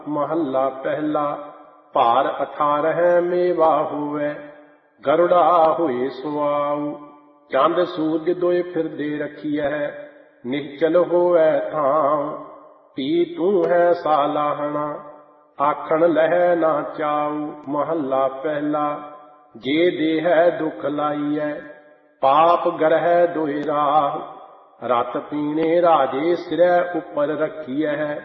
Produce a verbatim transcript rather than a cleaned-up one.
महला पहला। भार अठारह मेवा होवे, गरुड़ा होए सुआऊ। चंद सूरज दोए फिरदे रखिए, निश्चल होवे थां। पी तू है सालाहना, आखण लह ना चाऊ। महला पहला। जे देह दुख लाइए, पाप गरह दोए राह। रत पीने राजे सिरै उपर रखिए,